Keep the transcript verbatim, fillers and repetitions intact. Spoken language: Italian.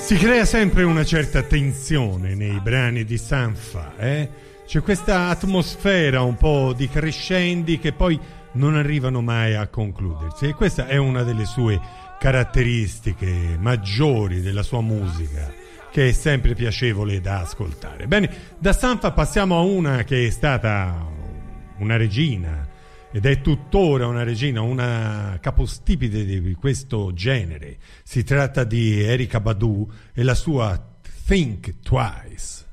Si crea sempre una certa tensione nei brani di Sampha, eh? C'è questa atmosfera un po' di crescendi che poi non arrivano mai a concludersi, e questa è una delle sue caratteristiche maggiori della sua musica, che è sempre piacevole da ascoltare. Bene, da Sampha passiamo a una che è stata una regina ed è tuttora una regina, una capostipite di questo genere. Si tratta di Erykah Badu e la sua Think Twice.